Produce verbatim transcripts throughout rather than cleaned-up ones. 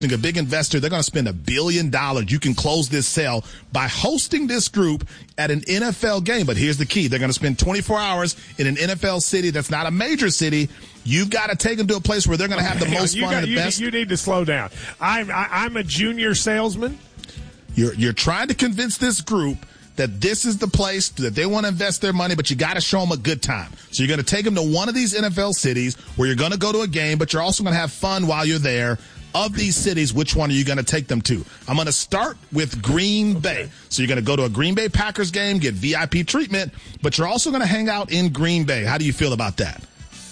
a big investor. They're going to spend a billion dollars. You can close this sale by hosting this group at an N F L game. But here's the key. They're going to spend twenty-four hours in an N F L city that's not a major city. You've got to take them to a place where they're going to have the most you fun got, and the you, best. You need to slow down. I'm, I, I'm a junior salesman. You're, you're trying to convince this group that this is the place that they want to invest their money, but you got to show them a good time. So you're going to take them to one of these N F L cities where you're going to go to a game, but you're also going to have fun while you're there. Of these cities, which one are you going to take them to? I'm going to start with Green Bay. So you're going to go to a Green Bay Packers game, get V I P treatment, but you're also going to hang out in Green Bay. How do you feel about that?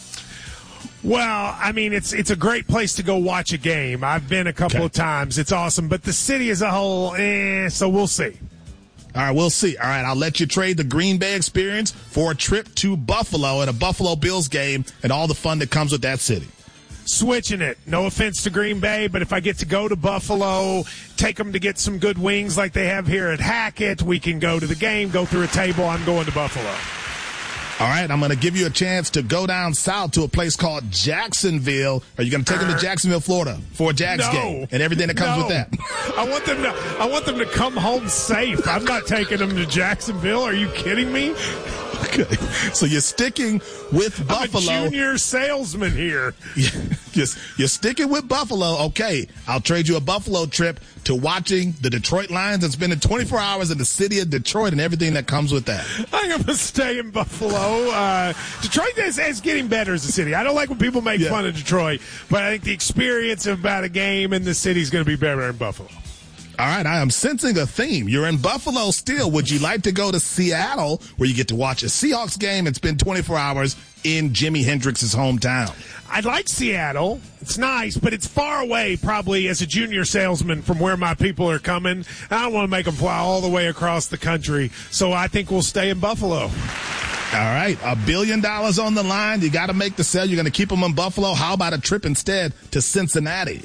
Well, I mean, it's it's a great place to go watch a game. I've been a couple Okay. of times. It's awesome. But the city as a whole, eh, so we'll see. All right, we'll see. All right, I'll let you trade the Green Bay experience for a trip to Buffalo and a Buffalo Bills game and all the fun that comes with that city. Switching it. No offense to Green Bay, but if I get to go to Buffalo, take them to get some good wings like they have here at Hackett, we can go to the game, go through a table. I'm going to Buffalo. All right, I'm going to give you a chance to go down south to a place called Jacksonville. Are you going to take them to Jacksonville, Florida for a Jags No. game and everything that comes No. with that? I want them to I want them to come home safe. I'm not taking them to Jacksonville. Are you kidding me? Okay. So you're sticking with Buffalo. I'm a junior salesman here. Just you're sticking with Buffalo. Okay, I'll trade you a Buffalo trip to watching the Detroit Lions and spending twenty-four hours in the city of Detroit and everything that comes with that. I'm going to stay in Buffalo. Uh, Detroit is, is getting better as a city. I don't like when people make Yeah. fun of Detroit, but I think the experience about a game in the city is going to be better in Buffalo. All right, I am sensing a theme. You're in Buffalo still. Would you like to go to Seattle where you get to watch a Seahawks game and spend twenty-four hours in Jimi Hendrix's hometown? I like Seattle. It's nice, but it's far away probably as a junior salesman from where my people are coming. I don't want to make them fly all the way across the country, so I think we'll stay in Buffalo. All right, a billion dollars on the line. You got to make the sale. You're going to keep them in Buffalo. How about a trip instead to Cincinnati?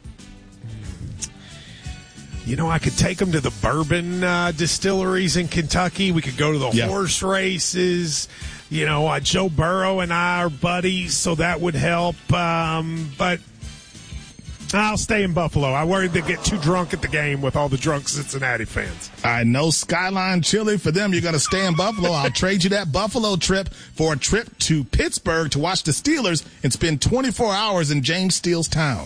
You know, I could take them to the bourbon uh, distilleries in Kentucky. We could go to the Yeah. horse races. You know, uh, Joe Burrow and I are buddies, so that would help. Um, but I'll stay in Buffalo. I worried they'd get too drunk at the game with all the drunk Cincinnati fans. I know Skyline Chili for them. You're going to stay in Buffalo. I'll trade you that Buffalo trip for a trip to Pittsburgh to watch the Steelers and spend twenty-four hours in James Steele's town.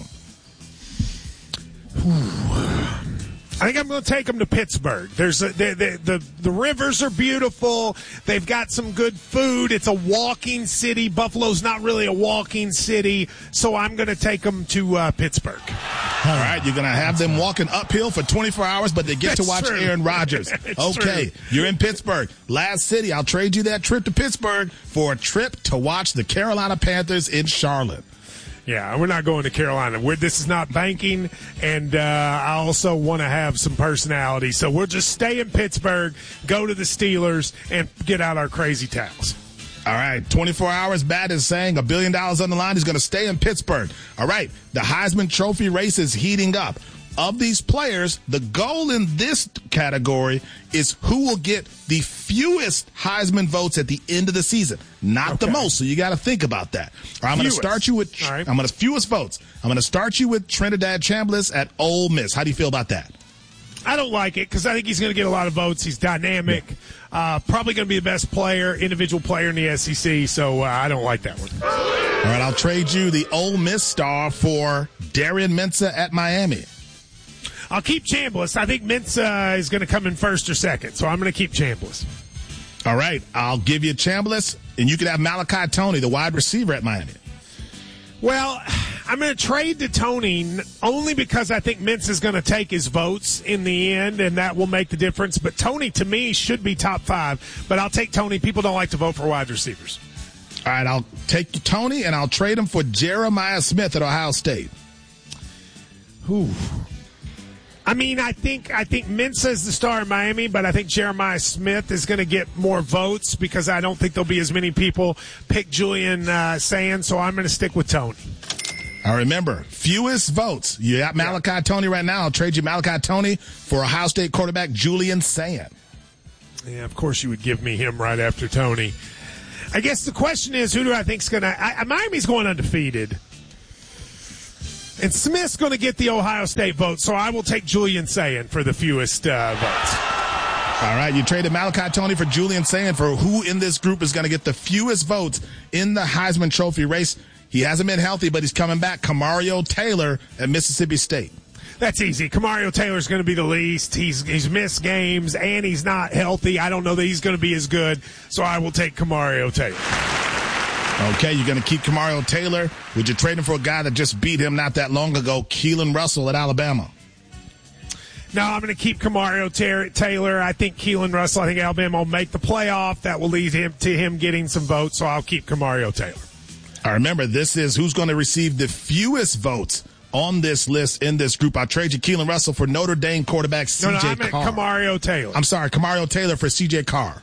I think I'm going to take them to Pittsburgh. There's a, the, the the the rivers are beautiful. They've got some good food. It's a walking city. Buffalo's not really a walking city, so I'm going to take them to uh, Pittsburgh. All right, you're going to have them walking uphill for twenty-four hours, but they get That's to watch true. Aaron Rodgers. It's Okay, true. you're in Pittsburgh. Last city, I'll trade you that trip to Pittsburgh for a trip to watch the Carolina Panthers in Charlotte. Yeah, we're not going to Carolina. We're, this is not banking, and uh, I also want to have some personality. So we'll just stay in Pittsburgh, go to the Steelers, and get out our crazy towels. All right, twenty-four hours, Matt is saying a billion dollars on the line. He's going to stay in Pittsburgh. All right, the Heisman Trophy race is heating up. Of these players, the goal in this category is who will get the fewest Heisman votes at the end of the season, not Okay. the most. So you got to think about that. All right, I'm going to Fewest. start you with. All right. I'm going to fewest votes. I'm going to start you with Trinidad Chambliss at Ole Miss. How do you feel about that? I don't like it because I think he's going to get a lot of votes. He's dynamic, uh, probably going to be the best player, individual player in the S E C, so uh, I don't like that one. All right, I'll trade you the Ole Miss star for Darian Mensah at Miami. I'll keep Chambliss. I think Mensah is going to come in first or second, so I'm going to keep Chambliss. All right, I'll give you Chambliss, and you can have Malachi Toney, the wide receiver at Miami. Well, I'm going to trade to Toney only because I think Mensah is going to take his votes in the end, and that will make the difference. But Toney, to me, should be top five. But I'll take Toney. People don't like to vote for wide receivers. All right, I'll take Toney, and I'll trade him for Jeremiah Smith at Ohio State. Ooh. I mean, I think I think Mensah is the star in Miami, but I think Jeremiah Smith is going to get more votes because I don't think there'll be as many people pick Julian uh, Sands, so I'm going to stick with Toney. All right, remember, fewest votes. You got Malachi yeah. Toney right now. I'll trade you Malachi Toney for Ohio State quarterback Julian Sands. Yeah, of course you would give me him right after Toney. I guess the question is, who do I think is going to – Miami's going undefeated. And Smith's going to get the Ohio State vote, so I will take Julian Sayin for the fewest uh, votes. All right, you traded Malachi Tony for Julian Sayin for who in this group is going to get the fewest votes in the Heisman Trophy race. He hasn't been healthy, but he's coming back. Kamario Taylor at Mississippi State. That's easy. Kamario Taylor's going to be the least. He's he's missed games, and he's not healthy. I don't know that he's going to be as good, so I will take Kamario Taylor. Okay, you're going to keep Kamario Taylor. Would you trade him for a guy that just beat him not that long ago, Keelan Russell at Alabama? No, I'm going to keep Kamario Taylor. I think Keelan Russell, I think Alabama will make the playoff. That will lead him to him getting some votes, so I'll keep Kamario Taylor. All right, remember, this is who's going to receive the fewest votes on this list in this group. I'll trade you Keelan Russell for Notre Dame quarterback C J no, no, I meant Carr. Kamario Taylor. I'm sorry, Kamario Taylor for C J Carr.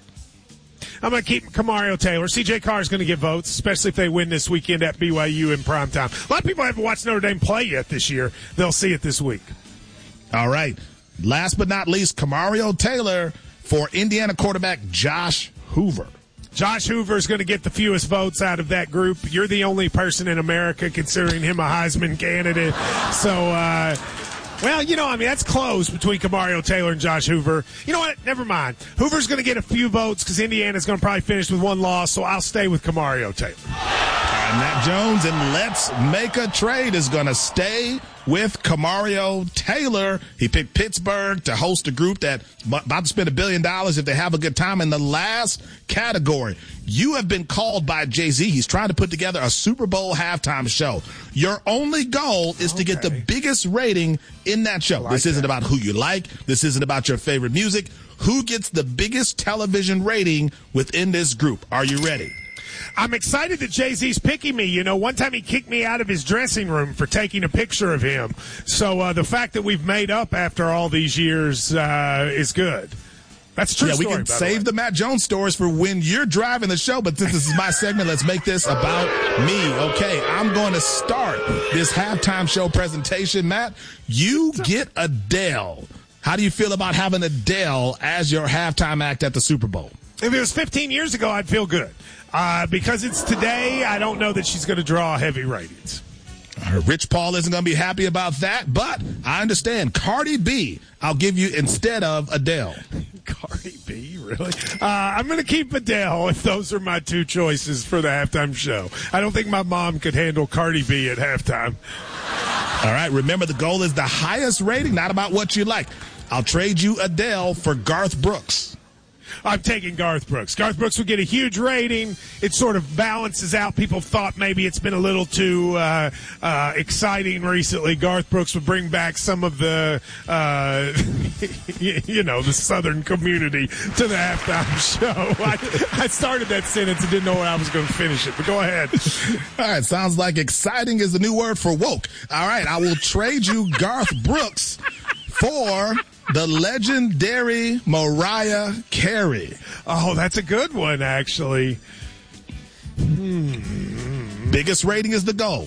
I'm going to keep Kamario Taylor. C J Carr is going to get votes, especially if they win this weekend at B Y U in primetime. A lot of people haven't watched Notre Dame play yet this year. They'll see it this week. All right. Last but not least, Kamario Taylor for Indiana quarterback Josh Hoover. Josh Hoover is going to get the fewest votes out of that group. You're the only person in America considering him a Heisman candidate. So, uh, well, you know, I mean, that's close between Kamario Taylor and Josh Hoover. You know what? Never mind. Hoover's going to get a few votes because Indiana's going to probably finish with one loss, so I'll stay with Kamario Taylor. All right, Matt Jones and Let's Make a Trade is going to stay with Kamario Taylor. He picked Pittsburgh to host a group that's about to spend a billion dollars if they have a good time. In the last category, you have been called by Jay-Z. He's trying to put together a Super Bowl halftime show. Your only goal is okay. to get the biggest rating in that show. Like this isn't that. about who you like. This isn't about your favorite music. Who gets the biggest television rating within this group? Are you ready? I'm excited that Jay-Z's picking me. You know, one time he kicked me out of his dressing room for taking a picture of him. So uh, the fact that we've made up after all these years uh, is good. That's a true yeah, story. We can save the, the Matt Jones stories for when you're driving the show, but since this is my segment, let's make this about me. Okay, I'm going to start this halftime show presentation. Matt, you get Adele. How do you feel about having Adele as your halftime act at the Super Bowl? If it was fifteen years ago, I'd feel good. Uh, because it's today, I don't know that she's going to draw heavy ratings. Uh, Rich Paul isn't going to be happy about that, but I understand. Cardi B, I'll give you instead of Adele. Cardi B, really? Uh, I'm going to keep Adele if those are my two choices for the halftime show. I don't think my mom could handle Cardi B at halftime. All right, remember the goal is the highest rating, not about what you like. I'll trade you Adele for Garth Brooks. I'm taking Garth Brooks. Garth Brooks would get a huge rating. It sort of balances out. People thought maybe it's been a little too uh, uh, exciting recently. Garth Brooks would bring back some of the, uh, you know, the Southern community to the halftime show. I, I started that sentence and didn't know where I was going to finish it, but go ahead. All right, sounds like exciting is the new word for woke. All right, I will trade you Garth Brooks for the legendary Mariah Carey. Oh, that's a good one, actually. Hmm. Biggest rating is the goal.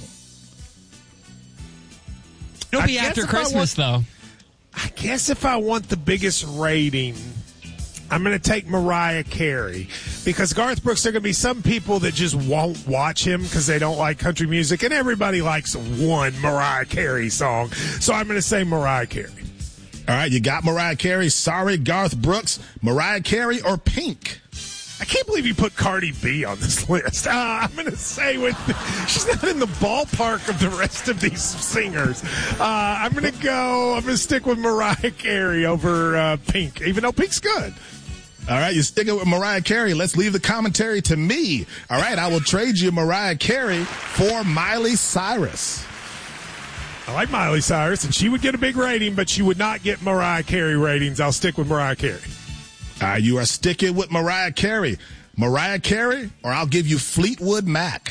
It'll be after Christmas, want, though. I guess if I want the biggest rating, I'm going to take Mariah Carey. Because Garth Brooks, there are going to be some people that just won't watch him because they don't like country music, and everybody likes one Mariah Carey song. So I'm going to say Mariah Carey. All right, you got Mariah Carey. Sorry, Garth Brooks. Mariah Carey or Pink? I can't believe you put Cardi B on this list. Uh, I'm going to say with she's not in the ballpark of the rest of these singers. Uh, I'm going to go, I'm going to stick with Mariah Carey over uh, Pink, even though Pink's good. All right, you're sticking with Mariah Carey. Let's leave the commentary to me. All right, I will trade you Mariah Carey for Miley Cyrus. I like Miley Cyrus, and she would get a big rating, but she would not get Mariah Carey ratings. I'll stick with Mariah Carey. Uh, you are sticking with Mariah Carey. Mariah Carey, or I'll give you Fleetwood Mac.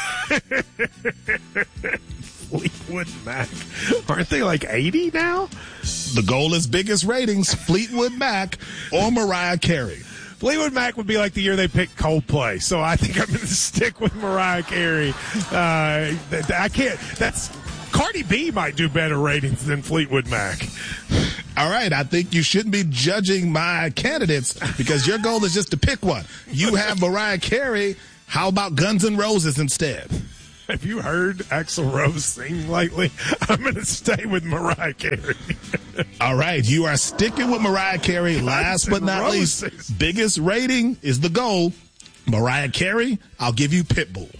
Fleetwood Mac. Aren't they like eighty now? The goal is biggest ratings, Fleetwood Mac or Mariah Carey. Fleetwood Mac would be like the year they picked Coldplay, so I think I'm going to stick with Mariah Carey. Uh, I can't. That's Cardi B might do better ratings than Fleetwood Mac. All right, I think you shouldn't be judging my candidates because your goal is just to pick one. You have Mariah Carey. How about Guns N' Roses instead? Have you heard Axl Rose sing lately? I'm going to stay with Mariah Carey. All right, you are sticking with Mariah Carey. Last but not Roses. least, biggest rating is the goal. Mariah Carey, I'll give you Pitbull.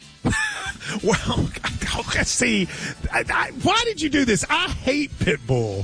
Well, okay, see, I, I, why did you do this? I hate Pitbull.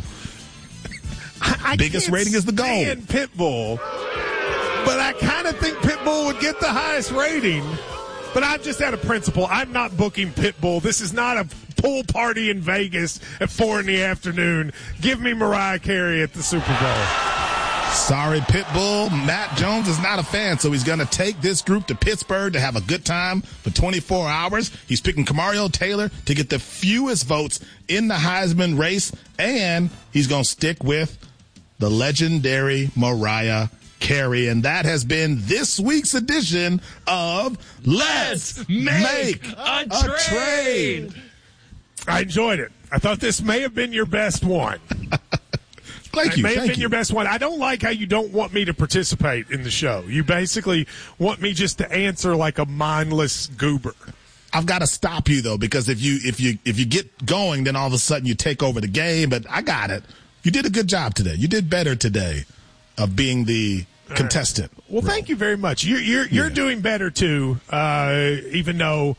I, I Biggest rating is the goal. stand Pitbull, but I kind of think Pitbull would get the highest rating. But I'm just out of principle. I'm not booking Pitbull. This is not a pool party in Vegas at four in the afternoon. Give me Mariah Carey at the Super Bowl. Sorry, Pitbull. Matt Jones is not a fan, so he's going to take this group to Pittsburgh to have a good time for twenty-four hours. He's picking Kamario Taylor to get the fewest votes in the Heisman race, and he's going to stick with the legendary Mariah Carey. And that has been this week's edition of Let's Make a, a Trade. I enjoyed it. I thought this may have been your best one. Thank It you. may have Thank been you. your best one. I don't like how you don't want me to participate in the show. You basically want me just to answer like a mindless goober. I've got to stop you though, because if you if you if you get going, then all of a sudden you take over the game. But I got it. You did a good job today. You did better today of being the all contestant. Right. Well, role. thank you very much. You're you're you're Yeah. doing better too. Uh, even though.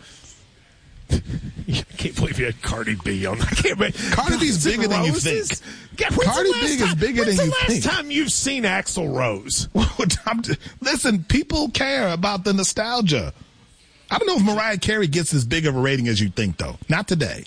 I can't believe you had Cardi B on. I can't believe Cardi B's Guns N' bigger than you Roses? think. Yeah, when's Cardi the last B is time- bigger when's than you the last think. time you've seen Axl Rose? I'm just- Listen, people care about the nostalgia. I don't know if Mariah Carey gets as big of a rating as you think, though. Not today.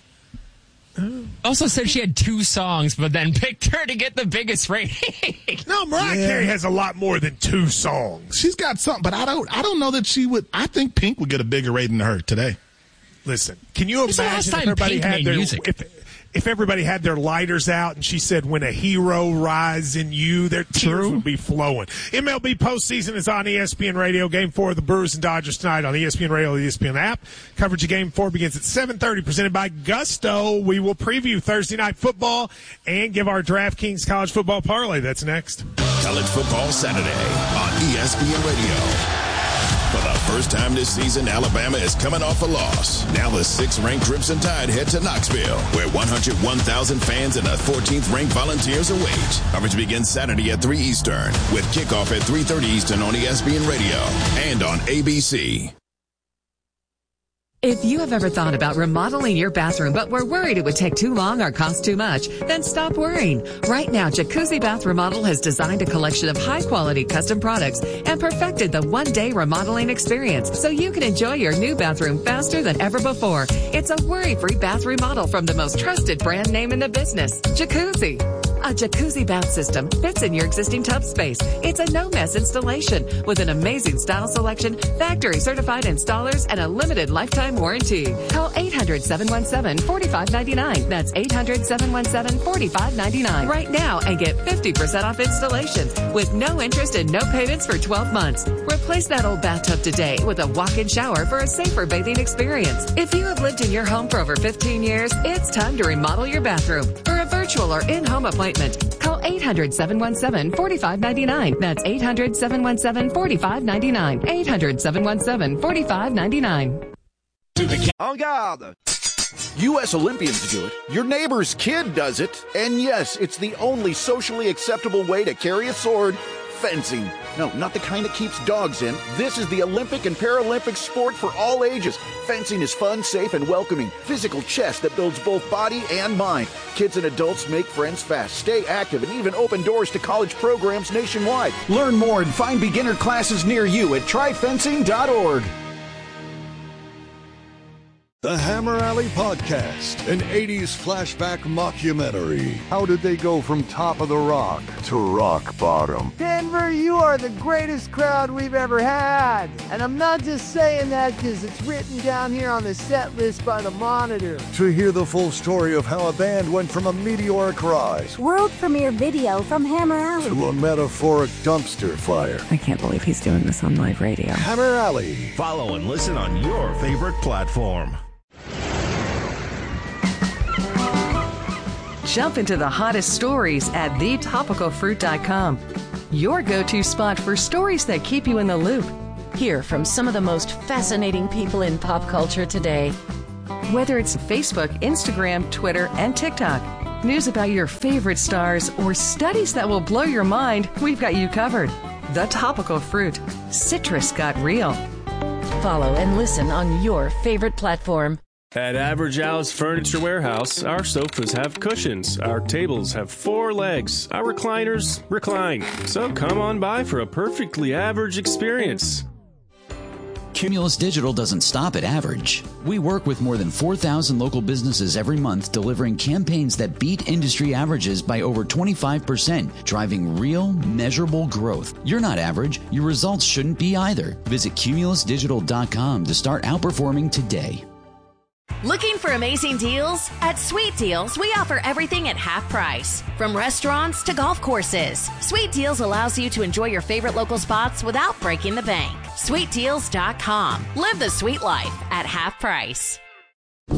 Also said she had two songs, but then picked her to get the biggest rating. No, Mariah Yeah. Carey has a lot more than two songs. She's got something, but I don't. I don't know that she would. I think Pink would get a bigger rating than her today. Listen, can you When's the last imagine if time everybody Pink had made their music? if if everybody had their lighters out and she said, "When a hero rises in you," their tears True. would be flowing. M L B postseason is on E S P N Radio. Game four of the Brewers and Dodgers tonight on E S P N Radio, the E S P N app. Coverage of Game four begins at seven thirty. Presented by Gusto. We will preview Thursday night football and give our DraftKings college football parlay. That's next. College Football Saturday on E S P N Radio. For the first time this season, Alabama is coming off a loss. Now the sixth-ranked Crimson Tide head to Knoxville, where one hundred one thousand fans and the fourteenth-ranked Volunteers await. Coverage begins Saturday at three Eastern, with kickoff at three thirty Eastern on E S P N Radio and on A B C. If you have ever thought about remodeling your bathroom but were worried it would take too long or cost too much, then stop worrying. Right now, Jacuzzi Bath Remodel has designed a collection of high-quality custom products and perfected the one-day remodeling experience so you can enjoy your new bathroom faster than ever before. It's a worry-free bath remodel from the most trusted brand name in the business, Jacuzzi. A jacuzzi bath system fits in your existing tub space. It's a no-mess installation with an amazing style selection, factory-certified installers, and a limited lifetime warranty. Call eight hundred, seven one seven, four five nine nine. That's eight hundred, seven one seven, four five nine nine right now and get fifty percent off installations with no interest and no payments for twelve months. Replace that old bathtub today with a walk-in shower for a safer bathing experience. If you have lived in your home for over fifteen years, it's time to remodel your bathroom. For a virtual or in-home appointment, call eight hundred, seven one seven, four five nine nine. That's eight hundred, seven one seven, four five nine nine. eight hundred, seven one seven, four five nine nine. En garde! U S Olympians do it. Your neighbor's kid does it. And yes, it's the only socially acceptable way to carry a sword. Fencing. No, not the kind that keeps dogs in. This is the Olympic and Paralympic sport for all ages. Fencing is fun, safe, and welcoming. Physical chess that builds both body and mind. Kids and adults make friends fast, stay active, and even open doors to college programs nationwide. Learn more and find beginner classes near you at try fencing dot org. The Hammer Alley Podcast, an eighties flashback mockumentary. How did they go from top of the rock to rock bottom? Denver, you are the greatest crowd we've ever had. And I'm not just saying that because it's written down here on the set list by the Monitor. To hear the full story of how a band went from a meteoric rise World premiere video from Hammer Alley. to a metaphoric dumpster fire. I can't believe he's doing this on live radio. Hammer Alley. Follow and listen on your favorite platform. Jump into the hottest stories at the topical fruit dot com. Your go-to spot for stories that keep you in the loop. Hear from some of the most fascinating people in pop culture today. Whether it's Facebook, Instagram, Twitter, and TikTok, news about your favorite stars, or studies that will blow your mind, we've got you covered. The Topical Fruit. Citrus got real. Follow and listen on your favorite platform. At Average Al's Furniture Warehouse, our sofas have cushions, our tables have four legs, our recliners recline. So come on by for a perfectly average experience. Cumulus Digital doesn't stop at average. We work with more than four thousand local businesses every month, delivering campaigns that beat industry averages by over twenty-five percent, driving real, measurable growth. You're not average. Your results shouldn't be either. Visit cumulus digital dot com to start outperforming today. Looking for amazing deals? At Sweet Deals, we offer everything at half price. From restaurants to golf courses, Sweet Deals allows you to enjoy your favorite local spots without breaking the bank. sweet deals dot com. Live the sweet life at half price.